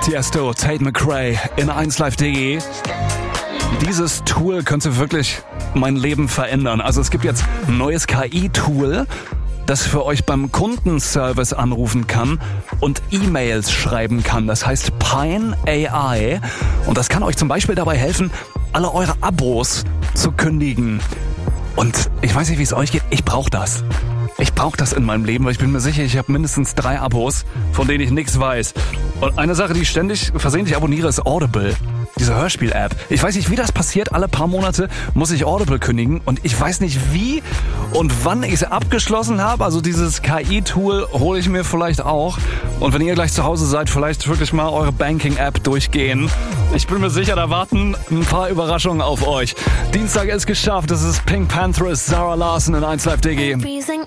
Tiesto, Tate McRae in 1Live.de. Dieses Tool könnte wirklich mein Leben verändern. Also es gibt jetzt ein neues KI-Tool, das für euch beim Kundenservice anrufen kann und E-Mails schreiben kann. Das heißt Pine AI. Und das kann euch zum Beispiel dabei helfen, alle eure Abos zu kündigen. Und ich weiß nicht, wie es euch geht. Ich brauche das. Ich brauche das in meinem Leben, weil ich bin mir sicher, ich habe mindestens 3 Abos, von denen ich nichts weiß. Und eine Sache, die ich ständig versehentlich abonniere, ist Audible. Diese Hörspiel-App. Ich weiß nicht, wie das passiert. Alle paar Monate muss ich Audible kündigen und ich weiß nicht, wie und wann ich es abgeschlossen habe. Also dieses KI-Tool hole ich mir vielleicht auch. Und wenn ihr gleich zu Hause seid, vielleicht wirklich mal eure Banking-App durchgehen. Ich bin mir sicher, da warten ein paar Überraschungen auf euch. Dienstag ist geschafft. Das ist Pink Pantheress, Zara Larsson in 1Live.de.